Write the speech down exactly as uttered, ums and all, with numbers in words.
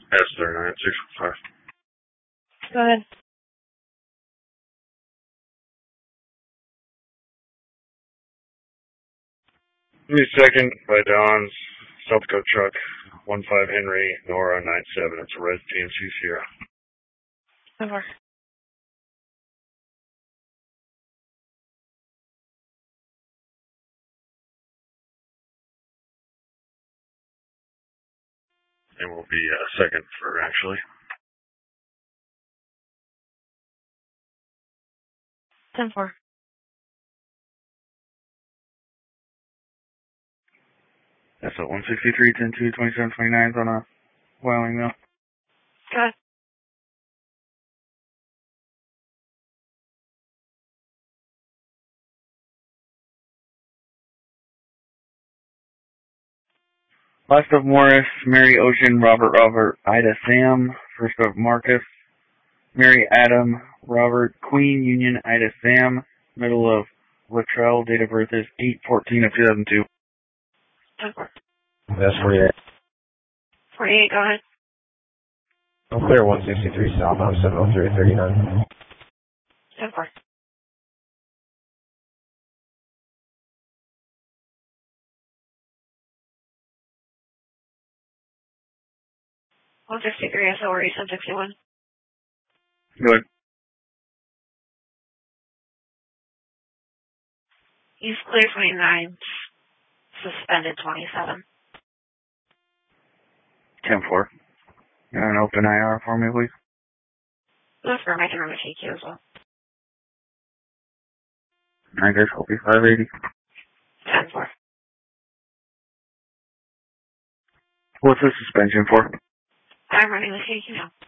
S thirty-nine six five. Go ahead. Give me a second by Don's South Dakota truck, one five Henry, Nora nine seven. It's a red G M C Sierra. Over. It will be a second for actually. ten four. That's at one sixty-three, ten two, twenty-seven twenty-nine on a Wyoming mill. Go ahead. Last of Morris, Mary Ocean, Robert Robert, Ida Sam. First of Marcus, Mary Adam, Robert Queen Union, Ida Sam. Middle of Latrell. Date of birth is eight fourteen of two thousand two. ten four. That's forty-eight. forty-eight, go ahead. I'm clear one sixty-three southbound seven oh three thirty-nine. ten four. one sixty-three S O R E seven sixty-one. Good. He's clear twenty-nine. Suspended twenty-seven. ten four. An open I R for me, please. That's for my turn to take you as well. I guess I'll be five eighty. ten four. What's the suspension for? I'm running the take you now.